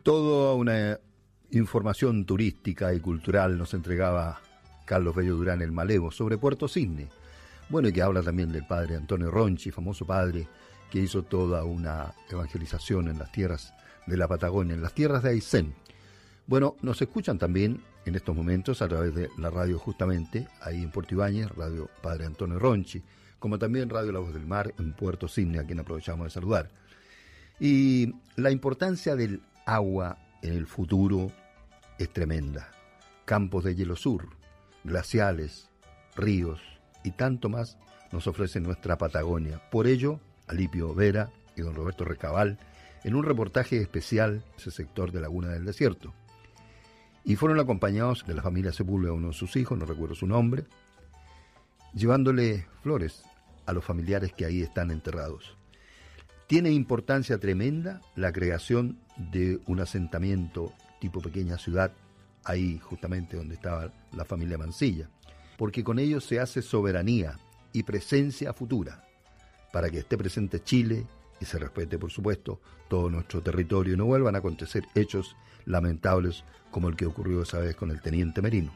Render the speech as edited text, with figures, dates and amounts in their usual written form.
Toda una información turística y cultural nos entregaba Carlos Bello Durán, el Malevo, sobre Puerto Cisne. Bueno, y que habla también del padre Antonio Ronchi, famoso padre que hizo toda una evangelización en las tierras de la Patagonia, en las tierras de Aysén. Bueno, nos escuchan también en estos momentos a través de la radio justamente, ahí en Puerto Ibáñez, radio Padre Antonio Ronchi, como también Radio La Voz del Mar en Puerto Cisne, a quien aprovechamos de saludar. Y la importancia del agua en el futuro es tremenda. Campos de hielo sur, glaciales, ríos y tanto más nos ofrece nuestra Patagonia. Por ello, Alipio Vera y don Roberto Recabal, en un reportaje especial, ese sector de Laguna del Desierto. Y fueron acompañados de la familia Sepúlveda, uno de sus hijos, no recuerdo su nombre, llevándole flores a los familiares que ahí están enterrados. Tiene importancia tremenda la creación de un asentamiento tipo pequeña ciudad, ahí justamente donde estaba la familia Mansilla, porque con ello se hace soberanía y presencia futura, para que esté presente Chile y se respete, por supuesto, todo nuestro territorio y no vuelvan a acontecer hechos lamentables como el que ocurrió esa vez con el teniente Merino.